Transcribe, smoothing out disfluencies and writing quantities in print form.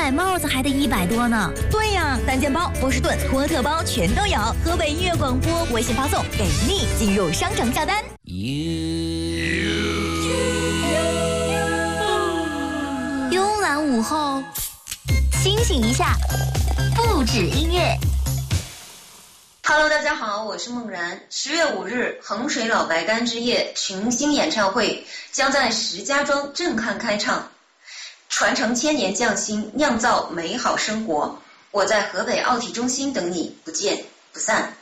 买帽子还得100多呢。 对呀，单肩包、波士顿、托特包全都有。河北音乐广播微信发送给你进入商城下单。 慵懒午后，清醒一下，不止音乐。 Hello， 大家好，我是梦然。10月5日，衡水老白干之夜群星演唱会将在石家庄震撼开唱，传承千年匠心，酿造美好生活。我在河北奥体中心等你，不见不散。